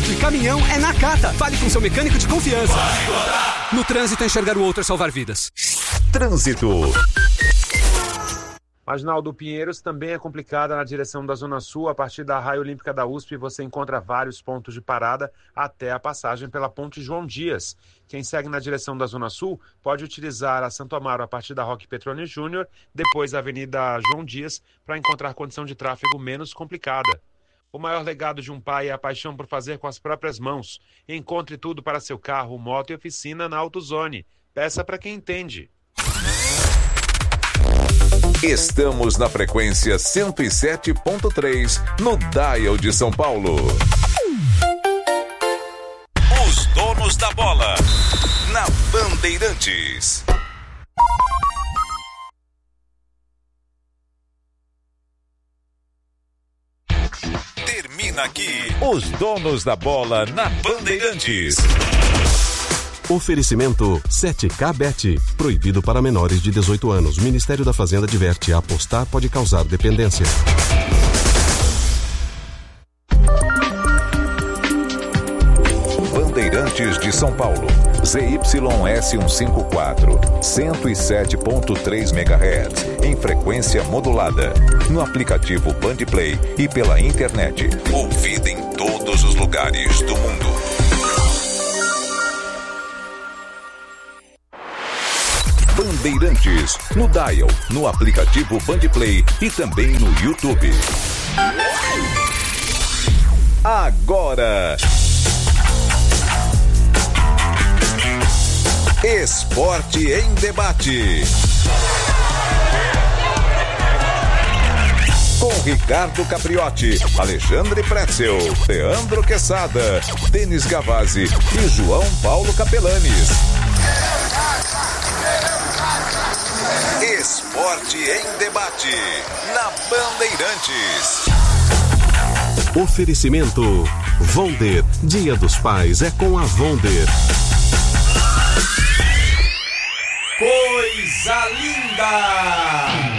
moto e caminhão é na Nakata. Fale com seu mecânico de confiança. No trânsito, enxergar o outro é salvar vidas. Trânsito. Marginal do Pinheiros também é complicada na direção da Zona Sul. A partir da Raia Olímpica da USP, você encontra vários pontos de parada até a passagem pela Ponte João Dias. Quem segue na direção da Zona Sul pode utilizar a Santo Amaro a partir da Roque Petroni Júnior, depois a Avenida João Dias, para encontrar condição de tráfego menos complicada. O maior legado de um pai é a paixão por fazer com as próprias mãos. Encontre tudo para seu carro, moto e oficina na AutoZone. Peça para quem entende. Estamos na frequência 107.3 no Dial de São Paulo. Os donos da bola na Bandeirantes. Termina aqui os donos da bola na Bandeirantes. Oferecimento 7K Bet. Proibido para menores de 18 anos. Ministério da Fazenda adverte: apostar pode causar dependência. Bandeirantes de São Paulo. ZYS 154, 107.3 MHz, em frequência modulada. No aplicativo Bandplay e pela internet. Ouvida em todos os lugares do mundo. Bandeirantes, no Dial, no aplicativo Bandplay e também no YouTube. Agora, Esporte em Debate. Com Ricardo Capriotti, Alexandre Pretzel, Leandro Quesada, Denis Gavazzi e João Paulo Capelanes. Esporte em Debate, na Bandeirantes. Oferecimento Vonder. Dia dos Pais é com a Vonder. Coisa linda!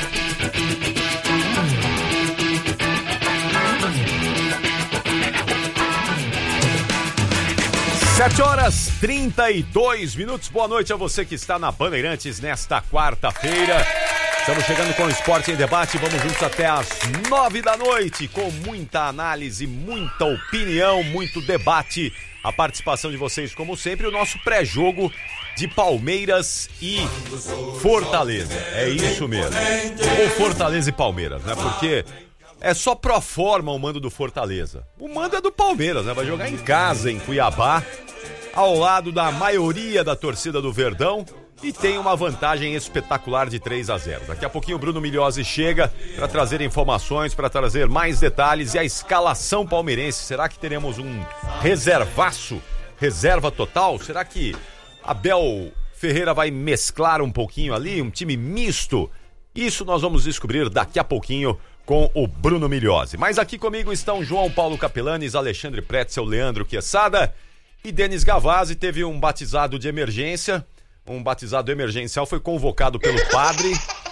7h32. Boa noite a você que está na Bandeirantes nesta quarta-feira. Estamos chegando com o Esporte em Debate. Vamos juntos até às 9 da noite, com muita análise, muita opinião, muito debate. A participação de vocês, como sempre, o nosso pré-jogo de Palmeiras e Fortaleza. É isso mesmo. Ou Fortaleza e Palmeiras, né? Porque é só pro forma o mando do Fortaleza. O mando é do Palmeiras, né? Vai jogar em casa, em Cuiabá, ao lado da maioria da torcida do Verdão, e tem uma vantagem espetacular de 3-0. Daqui a pouquinho o Bruno Migliozzi chega para trazer informações, para trazer mais detalhes e a escalação palmeirense. Será que teremos um reservaço, reserva total? Será que Abel Ferreira vai mesclar um pouquinho ali, um time misto? Isso nós vamos descobrir daqui a pouquinho com o Bruno Migliozzi. Mas aqui comigo estão João Paulo Capelanes, Alexandre Pretzel, Leandro Quesada e Denis Gavazzi. Teve um batizado de emergência, um batizado emergencial, foi convocado pelo padre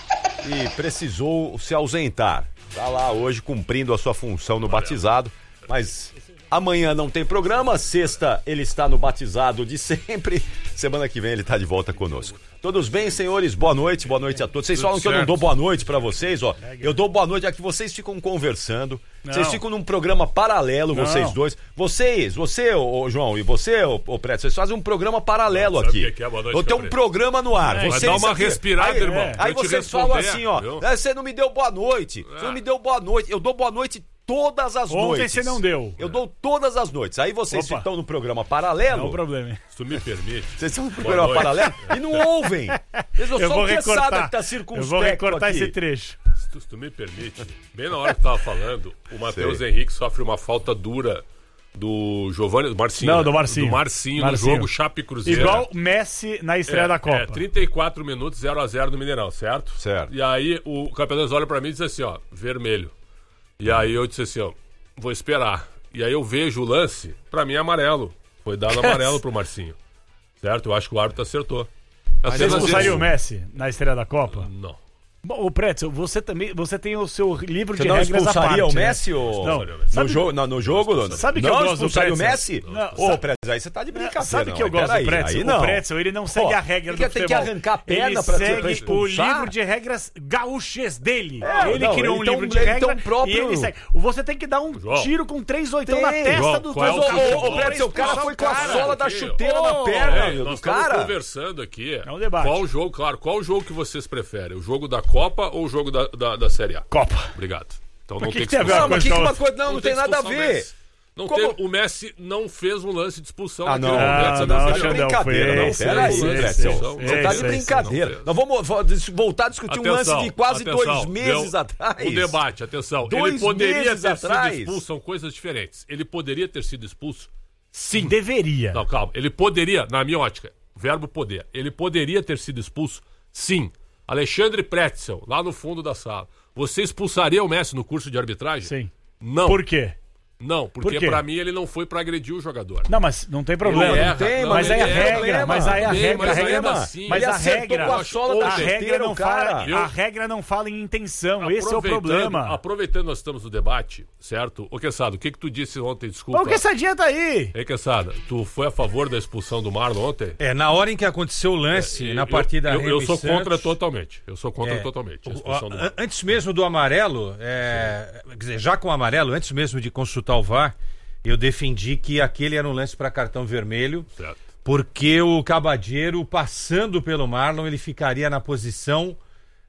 e precisou se ausentar. Está lá hoje cumprindo a sua função no batizado, mas amanhã não tem programa, sexta ele está no batizado de sempre, semana que vem ele está de volta conosco. Todos bem, senhores? Boa noite a todos. Vocês falam que eu não dou boa noite pra vocês, ó. Eu dou boa noite, é que vocês ficam conversando. Vocês ficam num programa paralelo, vocês dois. Você, ô João, e você, ô Preto, vocês fazem um programa paralelo aqui. Eu tenho um programa no ar. Vai dar uma respirada, irmão. Aí vocês falam assim, ó, você não me deu boa noite, você não me deu boa noite. Eu dou boa noite todas as noites. Ontem você não deu. Eu dou todas as noites. Aí vocês estão no programa paralelo. Não é o problema. Se tu me permite. Vocês estão no programa paralelo e não ouvem. Eu vou recortar. Que tá circunspecto. Eu vou recortar aqui esse trecho. Se tu me permite, bem na hora que tu tava falando, o Matheus Henrique sofre uma falta dura do Giovanni, do Marcinho. Não, do Marcinho. Do Marcinho no jogo Chape Cruzeiro. Igual Messi na estreia da Copa. 34 minutos, 0-0 no Mineirão, certo? Certo. E aí o Capelães olha pra mim e diz assim, ó, vermelho. E aí eu disse assim, ó, vou esperar. E aí eu vejo o lance, pra mim é amarelo. Foi dado amarelo pro Marcinho. Certo? Eu acho que o árbitro acertou. Mas você expulsaria o Messi na estreia da Copa? Não. Bom, o Pretzel, você tem o seu livro Você de não regras à parte. expulsaria o Messi? Não. No jogo? Sabe que não eu gosto expulsaria do o Messi? Não. Ô, Pretzel, aí você tá de brincadeira. Sabe que eu gosto do Pretzel? O Pretzel, ele não segue a regra do futebol. Tem que arrancar a perna ele pra segue expulsar? o livro de regras gaúchês dele. Ele criou um livro de regras e ele segue. Você tem que dar um tiro com 3/8 na testa do Ô, Pretzel, o cara foi com a sola da chuteira na perna do cara. Estamos conversando aqui. É um debate. Qual jogo que vocês preferem? O jogo da Copa ou o jogo da Série A? Copa. Obrigado. Então Mas não tem tem a ver Não, uma mas coisa que não tem nada a ver. O Messi não fez um lance de expulsão. Ah, não. Você Não, tá de brincadeira. Não, peraí, Pretzel. Você tá de brincadeira. Nós vamos voltar a discutir um lance de quase 2 meses atrás. O debate, atenção. 2 Ele poderia meses ter sido atrás. expulso, são coisas diferentes. Ele poderia ter sido expulso? Sim. Deveria. Não, calma. Ele poderia, na minha ótica, verbo poder. Ele poderia ter sido expulso? Sim. Alexandre Pretzel, lá no fundo da sala. Você expulsaria o Messi no curso de arbitragem? Sim. Não. Por quê? Não, porque pra mim ele não foi pra agredir o jogador. Não, mas não tem problema. Não tem, mas aí a regra, mas aí a regra, Mas a regra, a regra não fala em intenção, esse é o problema. Aproveitando nós estamos no debate, certo? Ô, Quesada, o que tu disse ontem, desculpa? Ô, Quessadinha tá aí. Ei, Quesada, tu foi a favor da expulsão do Marlon ontem? Na hora em que aconteceu o lance, na partida eu sou Santos, contra totalmente. Eu sou contra totalmente a expulsão do Marlon. Antes mesmo do amarelo, quer dizer, já com o amarelo, antes mesmo de consultar o VAR, eu defendi que aquele era um lance para cartão vermelho, certo. Porque o Cabadeiro, passando pelo Marlon, ele ficaria na posição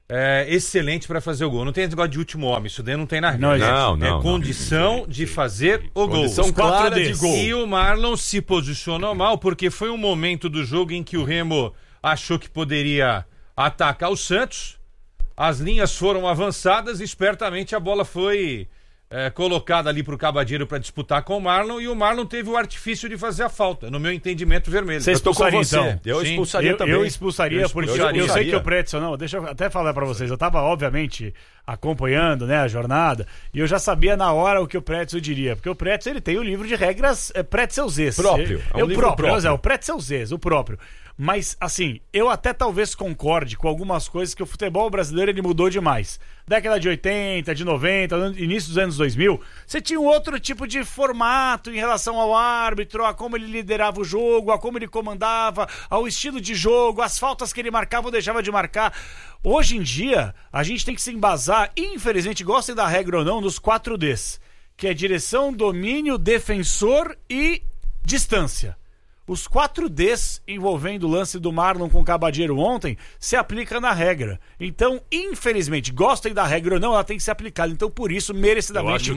excelente para fazer o gol. Não tem esse negócio de último homem, isso daí não tem na regra. Não, condição de fazer o gol. Condição clara de gol. E o Marlon se posicionou mal, porque foi um momento do jogo em que o Remo achou que poderia atacar o Santos, as linhas foram avançadas e espertamente a bola foi colocada ali pro Cabadeiro para disputar com o Marlon, e o Marlon teve o artifício de fazer a falta, no meu entendimento, vermelho. Você expulsaria então? Eu expulsaria também. Eu expulsaria, porque eu sei que o Pretzel, não, deixa eu até falar para vocês, eu tava obviamente acompanhando, né, a jornada, e eu já sabia na hora o que o Pretzel diria, porque o Pretzel, ele tem o livro de regras Pretzelzês. Próprio. O Pretzelzês, o próprio. Mas, assim, eu até talvez concorde com algumas coisas que o futebol brasileiro ele mudou demais. Década de 80, de 90, início dos anos 2000, você tinha um outro tipo de formato em relação ao árbitro, a como ele liderava o jogo, a como ele comandava, ao estilo de jogo, as faltas que ele marcava ou deixava de marcar. Hoje em dia, a gente tem que se embasar, infelizmente, gostem da regra ou não, nos 4Ds, que é direção, domínio, defensor e distância. Os 4Ds envolvendo o lance do Marlon com o Cabadeiro ontem se aplica na regra. Então, infelizmente, gostem da regra ou não, ela tem que ser aplicada. Então, por isso, merecidamente,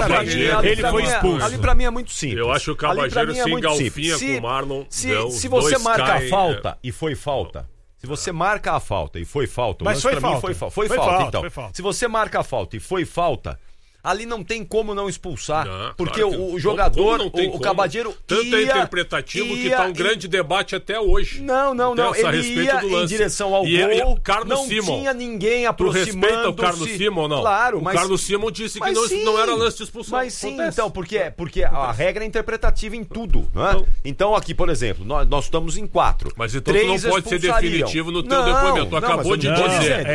ele foi expulso. Ali pra mim é muito simples. Eu acho que o Cabadeiro se engalfinha com o Marlon. Se você marca a falta e foi falta, se você marca a falta e foi falta, mas foi falta. Foi falta. Se você marca a falta e foi falta, ali não tem como não expulsar, porque claro o jogador, o Cabadeiro tanto é interpretativo que tá um grande debate até hoje. Não, ele ia em direção ao gol, não tinha ninguém aproximando-se. Tu respeita o Carlos Simon ou não? Claro, mas... O Carlos Simon disse que não era lance de expulsão. Mas sim, então, porque a regra é interpretativa em tudo, não é? Então aqui, por exemplo, nós estamos em 4. Mas então tu não pode ser definitivo no teu depoimento. Tu acabou de dizer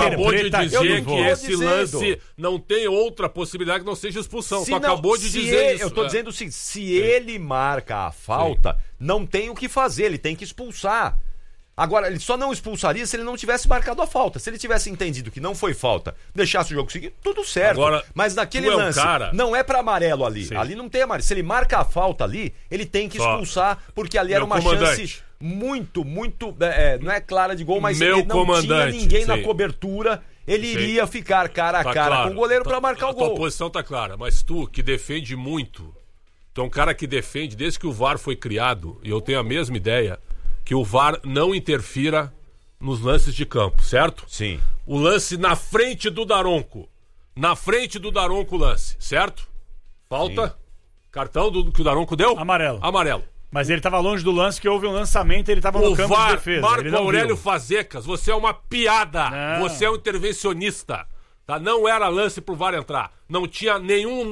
que esse lance não tem outra possibilidade que não seja expulsão. Tu acabou de dizer isso. Eu tô dizendo assim, se ele marca a falta, não tem o que fazer, ele tem que expulsar. Agora, ele só não expulsaria se ele não tivesse marcado a falta. Se ele tivesse entendido que não foi falta, deixasse o jogo seguir, tudo certo. Agora, mas naquele lance, não é pra amarelo ali. Sim. Ali não tem amarelo. Se ele marca a falta ali, ele tem que expulsar, porque ali era uma chance muito, não é clara de gol, mas ele não tinha ninguém na cobertura. Ele iria ficar cara a cara com o goleiro para marcar o gol. A tua posição tá clara, mas tu que defende muito, tu é um cara que defende desde que o VAR foi criado, e eu tenho a mesma ideia, que o VAR não interfira nos lances de campo, certo? Sim. O lance na frente do Daronco. Na frente do Daronco o lance, certo? Falta. Sim. Cartão que o Daronco deu? Amarelo. Mas ele estava longe do lance, que houve um lançamento, ele estava no campo de defesa. Marco Aurélio Fazecas, você é uma piada. Não. Você é um intervencionista. Tá? Não era lance pro VAR entrar. Não tinha nenhum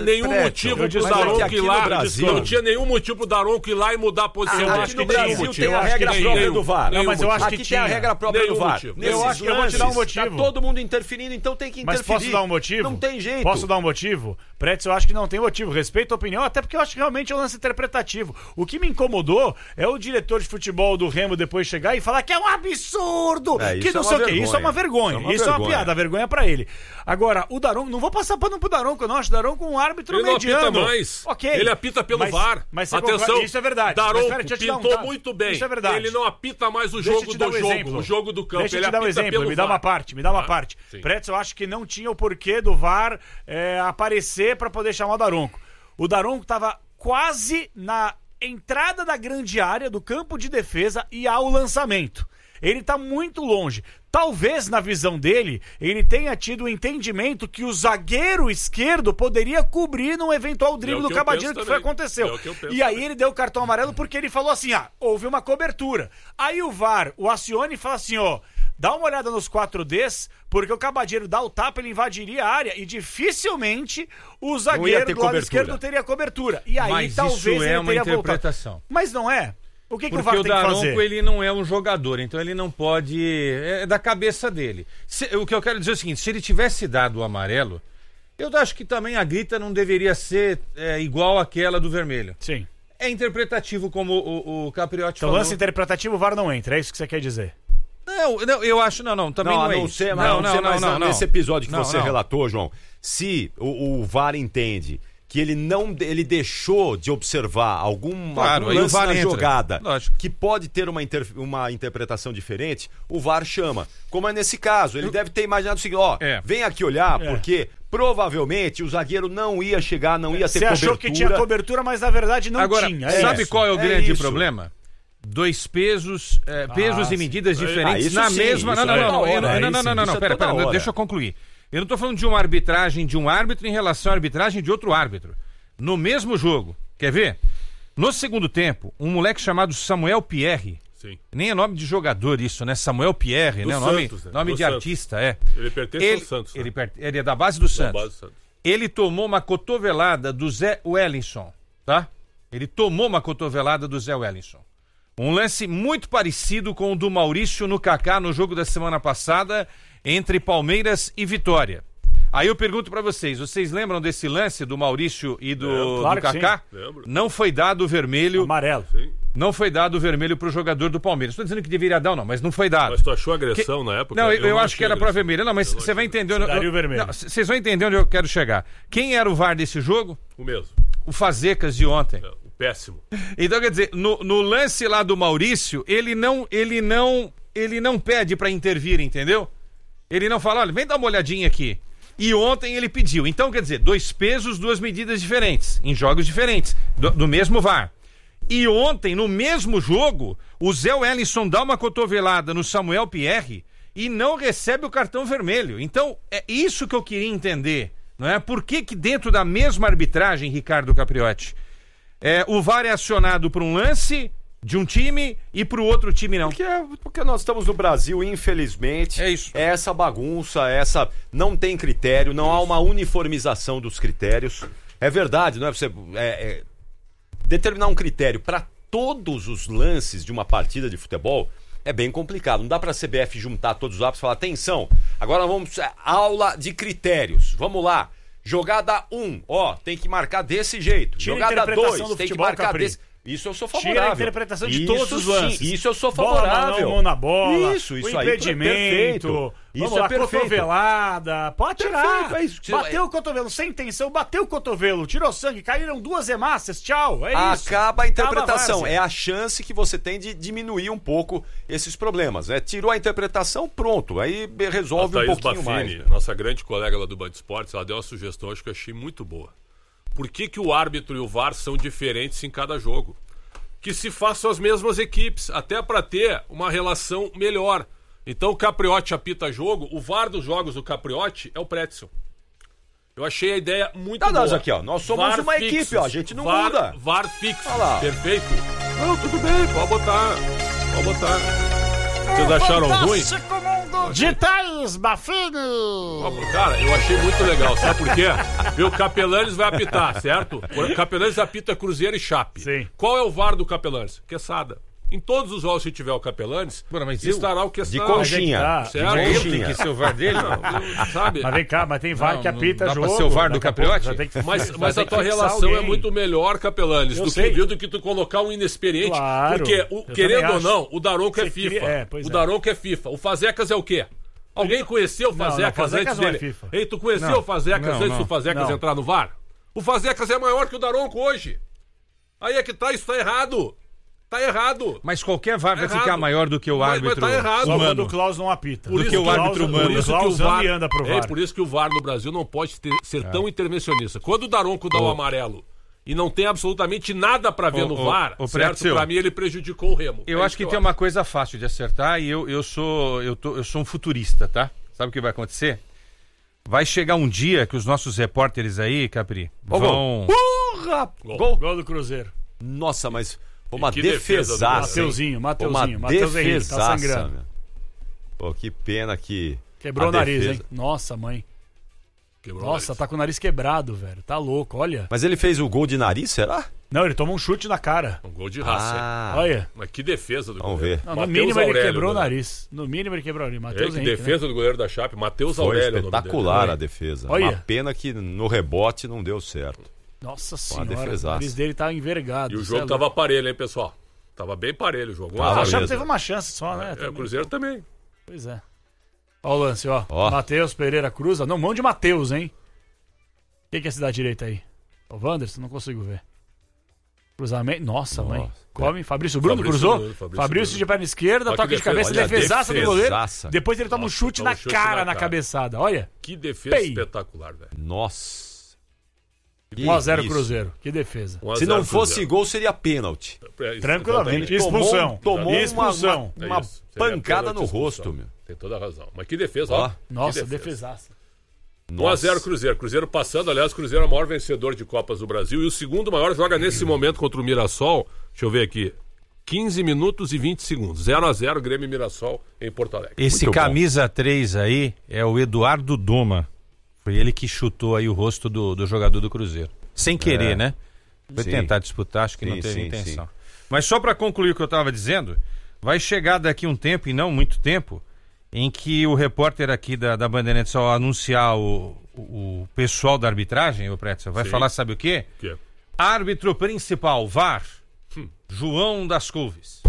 motivo pro mas Daronco aqui ir lá. no Brasil- Não tinha nenhum motivo pro Daronco ir lá e mudar a posição dele. Aqui no Brasil tem a regra própria do VAR. Não, mas eu acho que Aqui tem a tinha. regra própria do Nenhum VAR. motivo. Nesses Eu acho que eu vou te dar um lances, motivo. Tá todo mundo interferindo, então tem que Mas interferir. posso dar um motivo? Não tem jeito. Posso dar um motivo? Pretz, eu acho que não tem motivo. Respeito a opinião, até porque eu acho que realmente é um lance interpretativo. O que me incomodou é o diretor de futebol do Remo depois chegar e falar que é um absurdo, que não sei o quê. Isso é uma vergonha. Isso é uma piada, vergonha pra ele. Agora, o Daronco, não vou passar pano pro Daronco, não. Acho o Daronco um árbitro Ele não mediano. apita mais. Ok. Ele apita pelo VAR. Mas você atenção, concorda? Isso é verdade. Daronco Mas espera, deixa eu te dar pintou tá? muito bem. Isso é verdade. Ele não apita mais o Deixa eu jogo te dar do um jogo, exemplo. o jogo do campo. Deixa eu Ele te dar um apita exemplo, pelo me dá VAR. uma parte, me dá uma parte. Sim. Pretz, eu acho que não tinha o porquê do VAR aparecer pra poder chamar o Daronco. O Daronco tava quase na entrada da grande área do campo de defesa e ao lançamento. Ele tá muito longe. Talvez, na visão dele, ele tenha tido o entendimento que o zagueiro esquerdo poderia cobrir num eventual drible do Cabadirro, que foi aconteceu. E aí ele deu o cartão amarelo porque ele falou assim, houve uma cobertura. Aí o VAR, o acione e fala assim, dá uma olhada nos 4Ds, porque o Cabadirro dá o tapa, ele invadiria a área e dificilmente o zagueiro do lado esquerdo teria cobertura. E aí Mas talvez isso é ele uma teria interpretação. voltado. Mas não é? O que o Porque VAR o tem que Daronco, fazer? ele não é um jogador, então ele não pode... É da cabeça dele. O que eu quero dizer é o seguinte, se ele tivesse dado o amarelo, eu acho que também a grita não deveria ser igual àquela do vermelho. Sim. É interpretativo, como o Capriotti Então, falou. lance interpretativo, o VAR não entra, é isso que você quer dizer? Não, eu acho... Não, também não é isso. Não, nesse episódio que Não, você não. relatou, João, se o VAR entende que ele deixou de observar algum aí o lance VAR na entra. jogada Lógico. que pode ter uma interpretação diferente, o VAR chama. Como é nesse caso, ele deve ter imaginado o seguinte, vem aqui olhar, porque provavelmente o zagueiro não ia chegar, não ia ter Você cobertura. achou que tinha cobertura, mas na verdade não Agora, tinha. sabe isso. qual é o grande isso. problema? Dois pesos, pesos e medidas diferentes isso na sim, mesma... isso Não, é toda hora, pera, deixa eu concluir. Eu não tô falando de uma arbitragem de um árbitro em relação à arbitragem de outro árbitro. No mesmo jogo, quer ver? No segundo tempo, um moleque chamado Samuel Pierre, Sim. nem é nome de jogador isso, né? Samuel Pierre, Do né? Santos, né? Nome Do de Santos. artista, é. Ele pertence ao Santos. Né? Ele é da base do Santos. base do Santos. Ele tomou uma cotovelada do Zé Wellington, tá? Ele tomou uma cotovelada do Zé Wellington. Um lance muito parecido com o do Maurício no Kaká no jogo da semana passada entre Palmeiras e Vitória. Aí eu pergunto pra vocês lembram desse lance do Maurício e do Kaká? Lembro. Não foi dado o vermelho. Amarelo. Sim. Não foi dado o vermelho pro jogador do Palmeiras. Estou dizendo que deveria dar ou não, mas não foi dado. Mas tu achou agressão na época? Não, eu acho achei que era pra agressão. vermelho. Não, mas você vai entender onde Daria o vermelho. Não, vocês vão entender onde eu quero chegar. Quem era o VAR desse jogo? O mesmo. O Fazecas de ontem. O péssimo. Então, quer dizer, no lance lá do Maurício, ele não pede pra intervir, entendeu? Ele não fala, olha, vem dar uma olhadinha aqui. E ontem ele pediu. Então, quer dizer, dois pesos, duas medidas diferentes, em jogos diferentes, do mesmo VAR. E ontem, no mesmo jogo, o Zé Wellington dá uma cotovelada no Samuel Pierre e não recebe o cartão vermelho. Então, é isso que eu queria entender, não é? Por que dentro da mesma arbitragem, Ricardo Capriotti, o VAR é acionado para um lance de um time e para o outro time não? Porque nós estamos no Brasil, infelizmente. É isso. Essa bagunça, não tem critério, não há uma uniformização dos critérios. É verdade, não é? Você determinar um critério para todos os lances de uma partida de futebol é bem complicado. Não dá para a CBF juntar todos os árbitros e falar, atenção, agora vamos aula de critérios. Vamos lá. Jogada 1, tem que marcar desse jeito. Tira Jogada a interpretação 2, do tem que futebol, marcar Capri. desse. Isso eu sou favorável. Tira a interpretação de todos os sim, lances. isso eu sou Bola na favorável. mão na bola. Isso o aí. impedimento. Perfeito. Vamos Isso lá, é perfeito. cotovelada. Pode tirar. Perfeito, é isso. Bateu o cotovelo sem intenção, bateu o cotovelo, tirou sangue, caíram duas hemácias, tchau. É isso. Acaba a interpretação. várzea. É a chance que você tem de diminuir um pouco esses problemas. Tirou a interpretação, pronto. Aí resolve A um Thaís pouquinho Baffini, mais. nossa grande colega lá do Band Esportes, ela deu uma sugestão, acho que eu achei muito boa. Por que o árbitro e o VAR são diferentes em cada jogo? Que se façam as mesmas equipes, até para ter uma relação melhor. Então o Capriotti apita jogo, o VAR dos jogos do Capriotti é o Pretzel. Eu achei a idea muito boa. Nós aqui, nós somos VAR uma fixos. equipe, a gente não VAR, muda. VAR fixo, Olha lá. perfeito. Não, tudo bem, pode botar. Vocês acharam ruim? De Thaís Bafini! Cara, eu achei muito legal, sabe por quê? O Capelanes vai apitar, certo? O Capelanes apita Cruzeiro e Chape. Sim. Qual é o VAR do Capelanes? Quesada. Em todos os jogos que tiver o Capelanes, estará o Quesada. De conchinha. Certo? Tem que ser o VAR dele? Sabe? Mas vem cá, mas tem VAR que apita dá jogo. pra ser o VAR do Capriotti? Mas a tua relação é muito melhor, Capelanes, do que tu colocar um inexperiente. Claro, porque, querendo ou acho. não, o Daronco é Você FIFA. queria- O Daronco é FIFA. O Fazecas é o quê? Alguém conheceu o Fazecas Fazecas antes não é dele? FIFA. Ei, tu conheceu Não, o Fazecas não, antes não. do Fazecas Não. entrar no VAR? O Fazecas é maior que o Daronco hoje. Aí é que tá, isso tá errado. Tá errado. Mas qualquer VAR vai Errado. ficar maior do que o Mas árbitro tá errado. Só quando humano. o Klaus não apita. Por Do que o árbitro humano. Por isso que o Klaus VAR, anda e anda pro VAR. por isso que o VAR no Brasil não pode ser tão intervencionista. Quando o Daronco dá o amarelo e não tem absolutamente nada pra ver no VAR, certo? Pretzel, Pra mim ele prejudicou o Remo. Eu acho que tem uma coisa fácil de acertar e eu sou um futurista, tá? Sabe o que vai acontecer? Vai chegar um dia que os nossos repórteres aí, Capri, vão... Porra! Gol do Cruzeiro. Nossa, mas foi uma que defesa do defesaça. Mateuzinho, Uma Matheus Henrique, tá defesaça, sangrando. meu. Pô, que pena que... Quebrou a o nariz, defesa- hein? Nossa, mãe. Quebrou o Nossa, nariz. tá com o nariz quebrado, velho. Tá louco, olha. Mas ele fez o gol de nariz, será? Não, ele tomou um chute na cara. Um gol de raça. hein? Ah, Olha. Mas que defesa do Vamos goleiro. ver. Não, no Matheus mínimo ele Aurélio, quebrou o né? nariz. No mínimo ele quebrou o nariz. Matheus Que Henrique, defesa do goleiro da Chape, Matheus foi Aurélio. é o nome dele. espetacular Olha. a defesa. Olha. Uma pena que no rebote não deu certo. né? Nossa uma senhora, o defesaça. nariz dele tá envergado. E o cê jogo é tava louco. parelho, hein, pessoal? Tava bem parelho o jogo. Tava A Chape mesmo. teve uma chance só, né? É, o também. Cruzeiro também. Pois é. Ó o lance, ó. Ó. Matheus Pereira Cruza. Não, mão de Matheus, hein? Quem que é esse da direita aí? O Wanderson? Não consigo ver. Cruzamento. Nossa, mãe. Come. Fabrício Bruno Fabrício cruzou. Bruno, Fabrício Fabrício Bruno. de perna esquerda, Olha toque que de cabeça, defesa. Olha a defesaça do goleiro. defesaça. Depois ele toma um chute toma na um chute cara, na na cara. cabeçada. Olha. Que defesa Pei. espetacular, velho. Nossa. 1x0 isso. Cruzeiro. Que defesa. 1 a Se 0 não fosse Cruzeiro. gol, seria pênalti. É isso, Tranquilamente. exatamente. Expulsão. Tomou Expulsão. É uma isso. Seria pancada pênalti, no expulsão. rosto, meu. Tem toda a razão. Mas que defesa, Ó. ó. Nossa, Que defesaça. 1x0 Cruzeiro. Cruzeiro passando, aliás, Cruzeiro é o maior vencedor de Copas do Brasil. E o segundo maior joga nesse momento contra o Mirassol. Deixa eu ver aqui. 15 minutos e 20 segundos. 0x0 Grêmio e Mirassol em Porto Alegre. Esse Muito bom. camisa 3 aí é o Eduardo Doma. Foi ele que chutou aí o rosto do jogador do Cruzeiro. Sem querer, né? Foi Sim. tentar disputar, acho que não Sim, teve sim, intenção. sim. Mas só para concluir o que eu estava dizendo, vai chegar daqui um tempo, e não muito tempo, em que o repórter aqui da Bandeirantes, ao anunciar o pessoal da arbitragem, o Pretzel, vai Sim. falar, sabe o quê? Que é? Árbitro principal, VAR, João das Couves.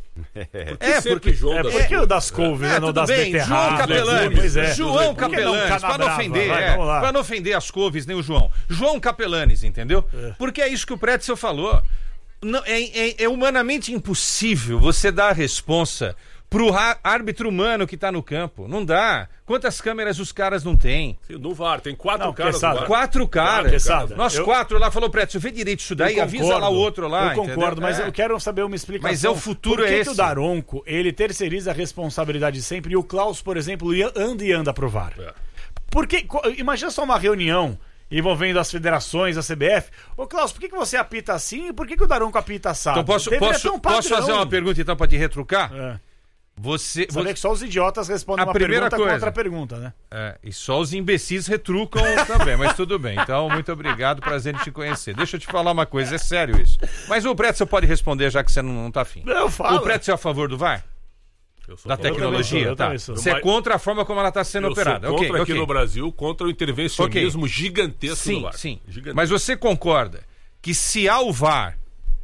Sempre João É das porque o das couves, né? Não tudo das bem, beterrabas. João Capelanes. Pois é. João Por que não Capelanes, pra não Canabrava? ofender, Vai, vamos lá. pra não ofender as couves nem o João. João Capelanes, entendeu? Porque é isso que o Pretzel falou. Não, é humanamente impossível você dar a responsa pro árbitro humano que tá no campo. Não dá. Quantas câmeras os caras não têm? Sim, no VAR, tem 4 Não, caras no Quesada. VAR. 4 caras. Quesada, Nós eu- 4 lá falou, Pretzel, vê direito isso daí, Eu avisa lá o outro lá. Eu concordo, entendeu? mas É. eu quero saber uma explicação. Mas é o futuro, Por que é que esse. o Daronco, ele terceiriza a responsabilidade sempre e o Klaus, por exemplo, anda pro VAR? É. Porque, imagina só uma reunião envolvendo as federações, a CBF. Ô Klaus, por que você apita assim e por que o Daronco apita assado? Então posso Deveria ter um posso padrão. fazer uma pergunta então pra te retrucar? É. Você, Sabia que só os idiotas respondem A uma primeira pergunta coisa. com outra pergunta, né? E só os imbecis retrucam também, mas tudo bem. Então, muito obrigado, prazer em te conhecer. Deixa eu te falar uma coisa, é sério isso. Mas o Pretzel pode responder, já que você não tá afim. Eu falo. O Pretzel é a favor do VAR? Eu sou Da contra. tecnologia, eu tá? também sou. Você é contra a forma como ela está sendo Eu sou operada. contra Ok, aqui ok. no Brasil, contra o intervencionismo gigantesco do Sim, VAR. sim. Gigantesco. Mas você concorda que se há o VAR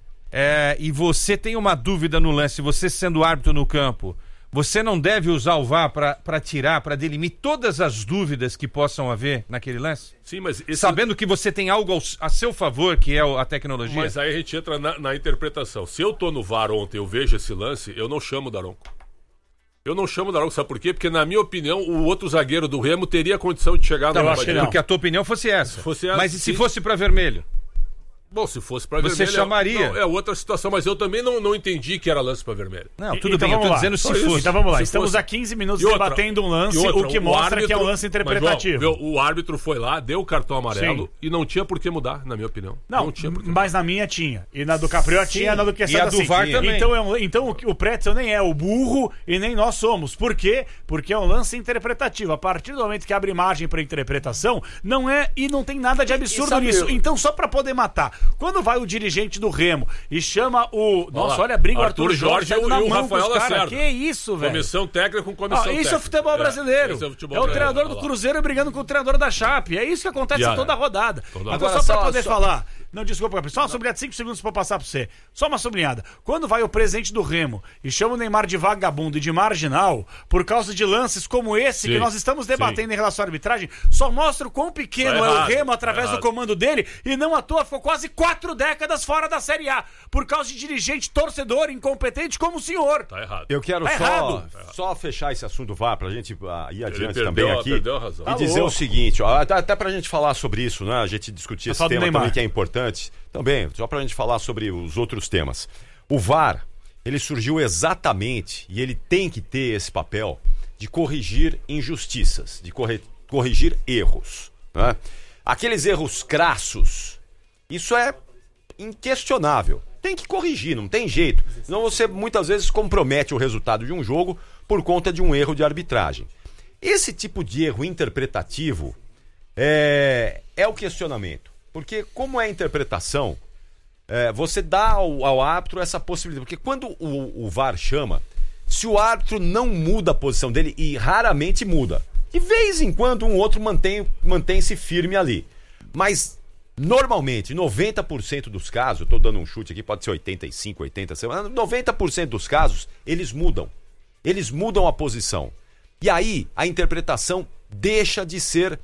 e você tem uma dúvida no lance, você sendo árbitro no campo, você não deve usar o VAR para tirar, para delimir todas as dúvidas que possam haver naquele lance? Sim, mas esse... Sabendo que você tem algo a seu favor, que é a tecnologia? Mas aí a gente entra na interpretação. Se eu tô no VAR ontem, eu vejo esse lance, eu não chamo o Daronco. Eu não chamo o Daronco, sabe por quê? Porque, na minha opinião, o outro zagueiro do Remo teria condição de chegar Então, no acho que não. porque a tua opinião fosse essa. Fosse essa, Mas e se sim. fosse para vermelho? Bom, se fosse pra Você vermelho... chamaria. É outra situação, mas eu também não entendi que era lance pra vermelho. Não, tudo Então bem, eu vamos tô lá. dizendo se Só isso. fosse. Então vamos lá, Se estamos fosse. há 15 minutos E outra, debatendo um lance, e outra, o que mostra que é um lance Mas, interpretativo. João, o árbitro foi lá, deu o cartão amarelo Sim. e não tinha por que mudar, na minha opinião. Não, tinha por que mas na minha tinha. E na do Caprió tinha, na do E a do VAR também. Então o Pretzel nem é o burro e nem nós somos. Por quê? Porque é um lance interpretativo. A partir do momento que abre margem para interpretação, não é e não tem nada de absurdo sabe, nisso. Então, só para poder matar, quando vai o dirigente do Remo e chama o... Nossa, olha a briga, o Arthur Jorge e o Rafael Lacerda. Que isso, velho? Comissão técnica com comissão técnica. Isso é futebol brasileiro. Esse futebol É o brasileiro. treinador do Cruzeiro brigando com o treinador da Chape. É isso que acontece Piada. toda a rodada. Toda Agora, rodada. só pra Só- poder só- falar. Não, desculpa, só uma sublinhada, 5 segundos pra eu passar pra você. Só uma sublinhada. Quando vai o presidente do Remo e chama o Neymar de vagabundo e de marginal, por causa de lances como esse que Sim, nós estamos debatendo sim. em relação à arbitragem, só mostra o quão pequeno Tá é o errado, Remo tá através do errado. comando dele, e não à toa ficou quase 4 décadas fora da Série A, por causa de dirigente torcedor incompetente como o senhor. Tá errado. Eu quero Tá errado. só fechar esse assunto VAR pra gente ir adiante perdeu- também aqui. perdeu a razão. E Tá dizer louco. o seguinte, ó, até pra gente falar sobre isso, né? A gente discutir esse falar do tema Neymar. também que é importante. Também, só pra gente falar sobre os outros temas. O VAR, ele surgiu exatamente, e ele tem que ter esse papel de corrigir injustiças, de corrigir erros, né? Aqueles erros crassos, isso é inquestionável. Tem que corrigir, não tem jeito. Senão você muitas vezes compromete o resultado de um jogo por conta de um erro de arbitragem. Esse tipo de erro interpretativo é o questionamento. Porque como é interpretação, você dá ao árbitro essa possibilidade. Porque quando o VAR chama, se o árbitro não muda a posição dele, e raramente muda, de vez em quando um outro mantém-se firme ali. Mas normalmente, 90% dos casos, eu estou dando um chute aqui, pode ser 85, 80, 90% dos casos, eles mudam. Eles mudam a posição. E aí, a interpretação deixa de ser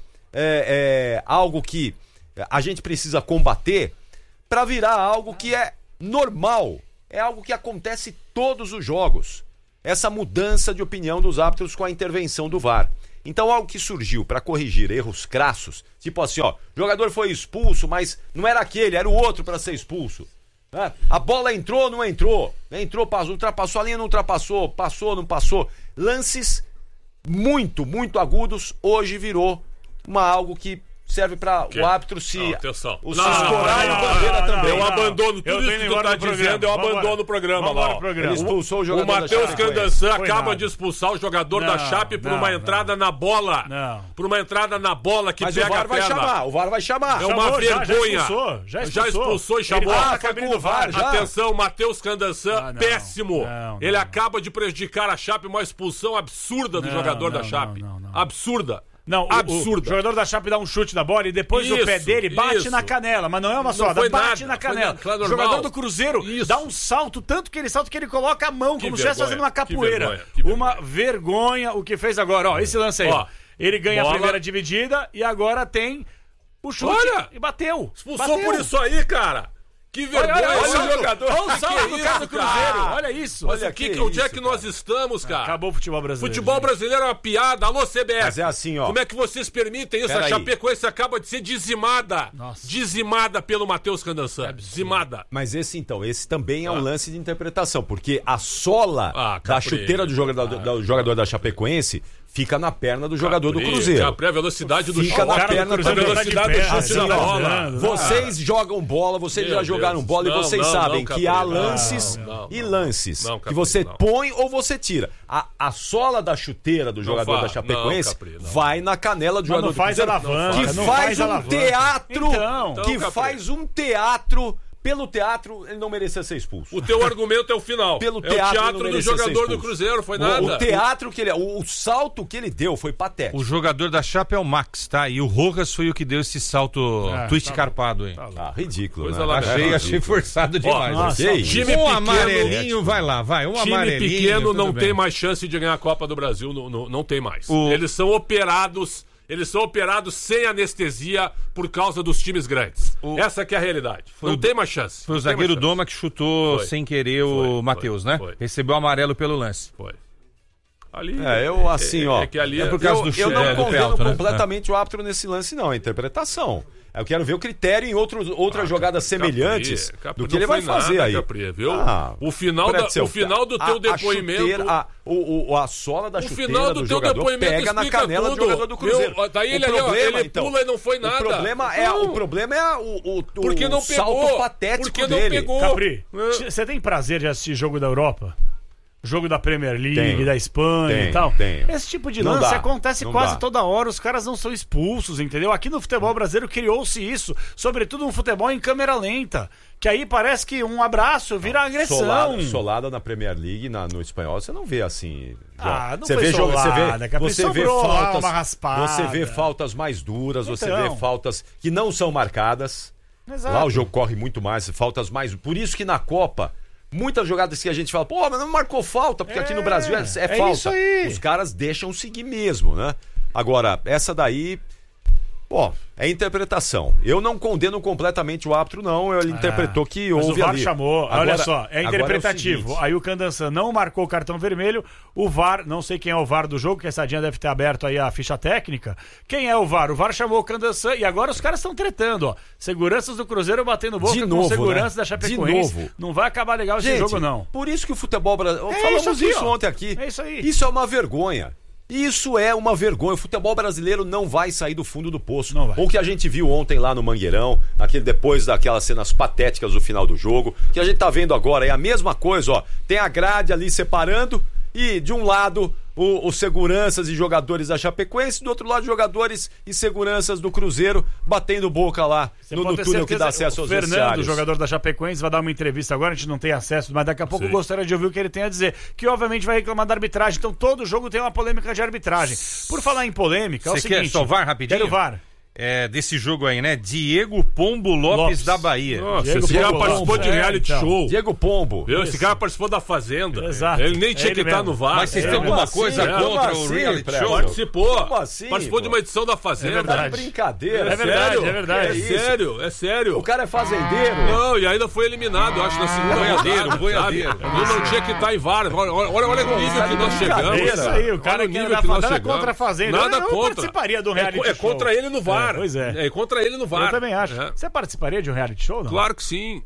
algo que a gente precisa combater para virar algo que é normal. É algo que acontece todos os jogos. Essa mudança de opinião dos árbitros com a intervenção do VAR. Então, algo que surgiu para corrigir erros crassos, tipo assim, ó, o jogador foi expulso, mas não era aquele, era o outro para ser expulso. Né? A bola entrou, não entrou. Entrou, passou, ultrapassou a linha, não ultrapassou, passou, não passou. Lances muito, muito agudos, hoje virou algo que serve para o árbitro se Atenção. escorar e a bandeira também. Eu abandono tudo Eu isso tenho que que tu ir tá embora do dizendo, eu programa. abandono o programa Vamos lá. embora Ó. do programa. Ele expulsou o O jogador da Matheus Chapecoense. Candançan Foi acaba nada. de expulsar o jogador Não, da Chape por não, uma não. entrada na bola. Não. Por uma entrada na bola que Mas pega o VAR a vai perna. chamar, o VAR vai chamar. É uma Chamou, já vergonha. expulsou. expulsou e chamou. Ele tá na foi cabine com o do VAR, VAR, já? Atenção, Matheus Candançan, não. péssimo. Não, Ele não. acaba de prejudicar a Chape, uma expulsão absurda do Não, jogador da não, Chape. não. Absurda. Não, absurda. O jogador da Chape dá um chute da bola e depois o Isso, pé dele bate isso. na canela, mas não é uma Não soada, foi bate nada, na foi canela. nada, claro, O normal. jogador do Cruzeiro Isso. dá um salto, tanto que ele salta que ele coloca a mão, Que como se estivesse vergonha, fazendo uma que capoeira. vergonha, que vergonha. Uma vergonha o que fez agora, ó, esse lance aí. Ó, ele ganha bola. a primeira dividida e agora tem o chute Olha! e bateu. Expulsou Bateu. por isso aí, cara. Que vergonha. Olha Olha o o jogador. Olha o Que salto que do é cara do isso, Cruzeiro. cara? Olha isso. Mas onde é que nós estamos, cara? Acabou o futebol brasileiro. Futebol brasileiro é uma piada. Alô, CBF. Mas é assim, ó. Como é que vocês permitem isso? Pera A aí. Chapecoense acaba de ser dizimada. Nossa. Dizimada pelo Matheus Candançan. Dizimada. Mas esse também é um lance de interpretação, porque a sola da Capri. chuteira do jogador da Chapecoense fica na perna do jogador do Cruzeiro. A velocidade do Fica chute. na cara do perna Cruzeiro também. tá de velocidade do pé, chute assim, da ó, bola. Vocês jogam bola, vocês Meu já jogaram Deus. bola e Não, vocês não, sabem não, que há Capri, lances não, e não. lances Não, que Capri, você não. põe ou você tira. A sola da chuteira do jogador fa- da Chapecoense não, Capri, não. vai na canela do Mas jogador não faz do Cruzeiro, alavanca, que não faz faz um alavanca. teatro, Então, que Capri. faz um teatro. Pelo teatro, ele não merecia ser expulso. O teu argumento é o final. Pelo é o teatro, não teatro do merecia ser jogador do expulso. Cruzeiro, foi O nada. teatro que ele... O salto que ele deu foi patético. O jogador da Chape é o Max, tá? E o Rojas foi o que deu esse salto twist tá carpado aí. Ah, ridículo, Coisa né? lá, Achei forçado demais. nossa, Que isso? time Um pequeno, amarelinho, vai lá, vai. Um time amarelinho. pequeno tudo não bem. tem mais chance de ganhar a Copa do Brasil, não tem mais. O- Eles são operados sem anestesia por causa dos times grandes. Essa que é a realidade. Não tem mais chance. Foi o Não tem mais zagueiro chance. Doma que chutou Foi. sem querer Foi, o Matheus, né? foi. Recebeu amarelo pelo lance. Foi. Ali, eu assim, ó. É que ali é por causa do eu não do condeno pênalti, né? completamente o árbitro nesse lance, não. A interpretação. Eu quero ver o critério em outras jogadas semelhantes do que ele vai fazer aí. Capri, viu? O final do teu depoimento... A sola da chuteira final do do teu jogador depoimento pega na explica canela do tudo. jogador do Cruzeiro. Daí ele pula e não foi nada. O problema é o Porque não salto pegou. patético Porque dele. não pegou. Capri, você tem prazer de assistir jogo da Europa? Jogo da Premier League, da Espanha e tal. Esse tipo de lance acontece quase toda hora, os caras não são expulsos, entendeu? Aqui no futebol brasileiro criou-se isso, sobretudo no futebol em câmera lenta, que aí parece que um abraço vira agressão. Solada na Premier League, no espanhol, você não vê assim. Não você foi vê solada, você vê faltas, uma raspada. você vê faltas mais duras, você vê faltas que não são marcadas. Exato. Lá o jogo corre muito mais, faltas mais. Por isso que na Copa muitas jogadas que a gente fala, mas não marcou falta, porque aqui no Brasil é falta. Isso aí. Os caras deixam seguir mesmo, né? Agora, essa daí, é interpretação. Eu não condeno completamente o árbitro, não. Ele interpretou que mas houve o VAR ali. chamou, Agora, olha só, é interpretativo. É aí o Candansan não marcou o cartão vermelho, o VAR, não sei quem é o VAR do jogo, que a Sadinha deve ter aberto aí a ficha técnica. Quem é o VAR? O VAR chamou o Candansan e agora os caras estão tretando, ó. Seguranças do Cruzeiro batendo boca com segurança da Chapecoense. De novo. Não vai acabar legal esse jogo, não. Por isso que o futebol brasileiro... Falamos isso ontem aqui. É isso aí. Isso é uma vergonha. Isso é uma vergonha. O futebol brasileiro não vai sair do fundo do poço. O que a gente viu ontem lá no Mangueirão, depois daquelas cenas patéticas do final do jogo, que a gente tá vendo agora é a mesma coisa, ó. Tem a grade ali separando e de um lado os seguranças e jogadores da Chapecoense, do outro lado jogadores e seguranças do Cruzeiro batendo boca lá no túnel que dá acesso aos vestiários. O Fernando, jogador da Chapecoense, vai dar uma entrevista agora, a gente não tem acesso, mas daqui a pouco eu gostaria de ouvir o que ele tem a dizer, que obviamente vai reclamar da arbitragem, então todo jogo tem uma polêmica de arbitragem. Por falar em polêmica, é o seguinte... Você quer só VAR rapidinho? Quero VAR. Desse jogo aí, né? Diego Pombo Lopes da Bahia. Nossa, esse cara participou de reality show. Diego Pombo. Esse cara participou da Fazenda. Exato. Ele nem tinha que estar no VAR. Mas vocês têm alguma coisa contra o reality show? Participou. Como assim, Participou de uma edição da Fazenda. Tá de brincadeira. É verdade, é verdade. É sério. O cara é fazendeiro. Não, e ainda foi eliminado, eu acho, na segunda boiadeiro. Ele não tinha que estar em VAR. Olha o nível que nós chegamos. É isso aí, o cara que era nada contra a Fazenda. Nada eu contra. participaria do reality show. É contra ele no VAR. Pois é. É contra ele no VAR. Eu também acho. Você participaria de um reality show, não? Claro que sim.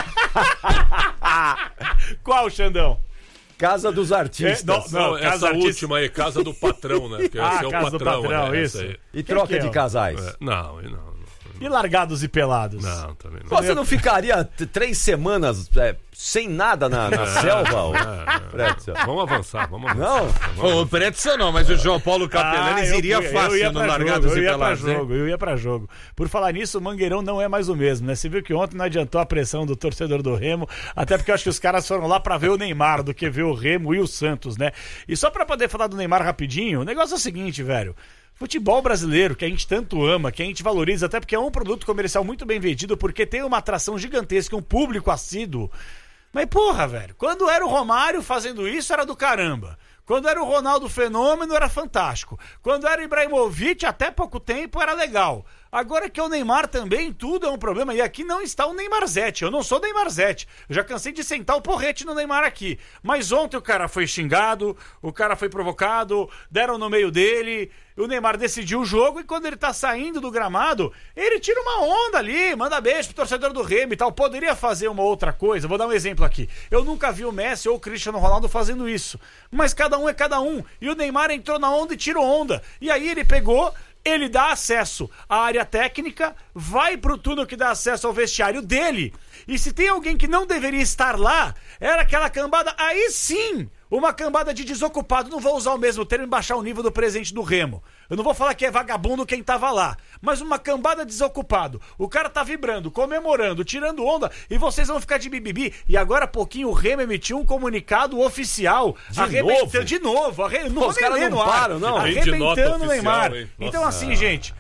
Qual, Xandão? Casa dos Artistas. Essa última aí, Casa do Patrão, né? Que esse é o Casa do Patrão, isso. E troca de casais. Não. E largados e pelados? Não, também não. Você não ficaria 3 semanas sem nada na selva? Pretzel? Vamos avançar. Não? O Pretzel não, mas o João Paulo Capelanes iria fácil no largados e pelados. Eu ia pra jogo. Por falar nisso, o Mangueirão não é mais o mesmo, né? Você viu que ontem não adiantou a pressão do torcedor do Remo, até porque eu acho que os caras foram lá pra ver o Neymar do que ver o Remo e o Santos, né? E só pra poder falar do Neymar rapidinho, o negócio é o seguinte, velho. Futebol brasileiro, que a gente tanto ama, que a gente valoriza, até porque é um produto comercial muito bem vendido, porque tem uma atração gigantesca, um público assíduo. Mas porra, velho, quando era o Romário fazendo isso, era do caramba. Quando era o Ronaldo Fenômeno, era fantástico. Quando era o Ibrahimovic, até pouco tempo, era legal. Agora que é o Neymar também, tudo é um problema. E aqui não está o Neymarzete. Eu não sou Neymarzete. Eu já cansei de sentar o porrete no Neymar aqui. Mas ontem o cara foi xingado, o cara foi provocado, deram no meio dele. O Neymar decidiu o jogo e quando ele tá saindo do gramado, ele tira uma onda ali, manda beijo pro torcedor do Remo e tal. Poderia fazer uma outra coisa. Vou dar um exemplo aqui. Eu nunca vi o Messi ou o Cristiano Ronaldo fazendo isso. Mas cada um é cada um. E o Neymar entrou na onda e tirou onda. E aí ele pegou... Ele dá acesso à área técnica, vai pro túnel que dá acesso ao vestiário dele. E se tem alguém que não deveria estar lá, era aquela cambada, aí sim, uma cambada de desocupado. Não vou usar o mesmo termo e baixar o nível do presidente do Remo. Eu não vou falar que é vagabundo quem tava lá, mas uma cambada de desocupado. O cara tá vibrando, comemorando, tirando onda e vocês vão ficar de bibibi. E agora há pouquinho o Remo emitiu um comunicado oficial. De novo. Os caras não param, não. Arrebentando o Neymar. Então Nossa. assim, gente...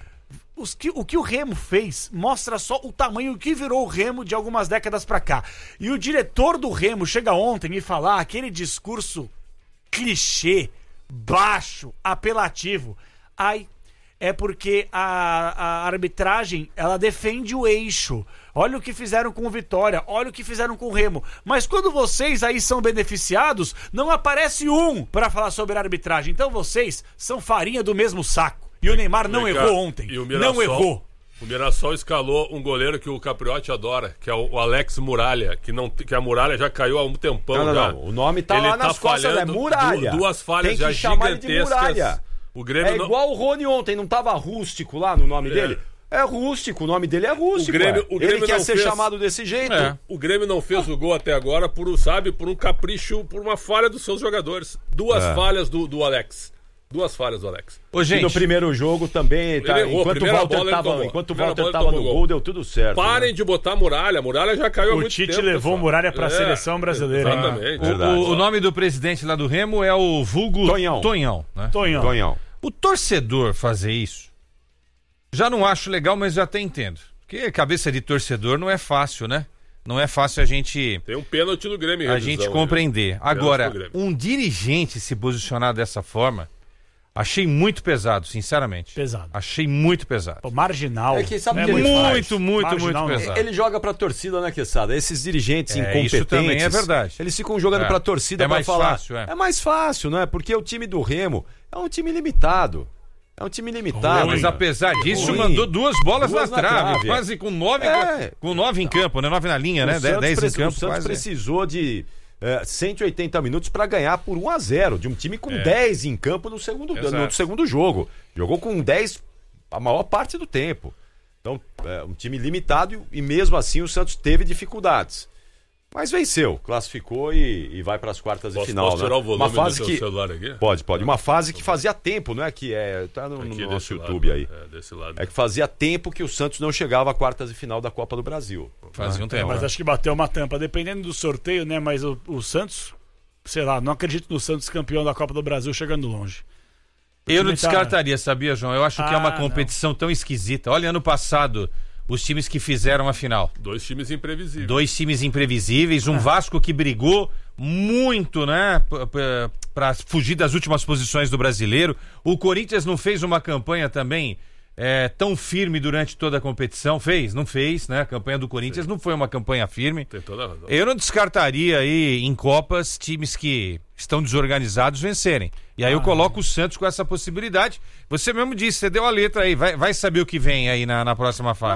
O que o Remo fez mostra só o tamanho que virou o Remo de algumas décadas pra cá. E o diretor do Remo chega ontem e falar aquele discurso clichê, baixo, apelativo. É porque a arbitragem, ela defende o eixo. olha o que fizeram com o Vitória, olha o que fizeram com o Remo. Mas quando vocês aí são beneficiados, não aparece um para falar sobre a arbitragem. Então vocês são farinha do mesmo saco. E o Neymar não errou ontem. Não errou. O Mirassol escalou um goleiro que o Capriotti adora, que é o Alex Muralha, que a Muralha já caiu há um tempão. Não. O nome tá lá nas costas, é Muralha. Duas falhas já gigantescas. De Muralha. O Grêmio igual o Rony ontem, não tava rústico lá no nome dele? É rústico, o nome dele é rústico. O Grêmio ele quer ser chamado desse jeito. O Grêmio não fez o gol até agora por um capricho, por uma falha dos seus jogadores. Duas falhas do Alex. Duas falhas do Alex. Ô, gente, e no primeiro jogo também, enquanto o Walter tava no gol, deu tudo certo. Parem de botar Muralha. Muralha já caiu há muito tempo. O Tite levou Muralha pra seleção brasileira. Exatamente. O nome do presidente lá do Remo é o vulgo Tonhão. Né? Tonhão. O torcedor fazer isso, já não acho legal, mas já até entendo. Porque cabeça de torcedor não é fácil, né? Não é fácil a gente... Tem um pênalti no Grêmio. A gente compreender. Agora, um dirigente se posicionar dessa forma... Achei muito pesado, sinceramente. Pesado. Achei muito pesado. Pô, marginal. É que sabe que muito pesado. Ele joga pra torcida, né, Quesada? Esses dirigentes incompetentes. Isso também é verdade. Eles ficam jogando pra torcida pra falar. Fácil, é mais fácil, né? Porque o time do Remo é um time limitado. Mas apesar disso, mandou duas bolas na trave. Quase com 9 em campo, né? 9 na linha, né? 10 em campo. O Santos precisou de 180 minutos para ganhar por 1-0 de um time com 10 em campo no segundo jogo. Jogou com 10 a maior parte do tempo. Então, um time limitado e mesmo assim o Santos teve dificuldades. Mas venceu, classificou e vai para as quartas de final. Posso tirar o volume uma fase do que celular aqui? Pode. Uma fase que fazia tempo, não é? Que tá no nosso YouTube lado, aí. Desse lado. É que fazia tempo que o Santos não chegava a quartas de final da Copa do Brasil. Fazia um tempo. Mas acho que bateu uma tampa, dependendo do sorteio, né? Mas o Santos, sei lá, não acredito no Santos campeão da Copa do Brasil chegando longe. Eu não descartaria, sabia, João? Eu acho que é uma competição tão esquisita. Olha, ano passado, os times que fizeram a final. Dois times imprevisíveis. Um Vasco que brigou muito, né? Pra fugir das últimas posições do Brasileiro. O Corinthians não fez uma campanha também tão firme durante toda a competição. Não fez, né? A campanha do Corinthians não foi uma campanha firme. Tem toda a razão. Eu não descartaria aí em Copas times que estão desorganizados vencerem. E aí eu coloco o Santos com essa possibilidade. Você mesmo disse, você deu a letra aí, vai saber o que vem aí na próxima fase.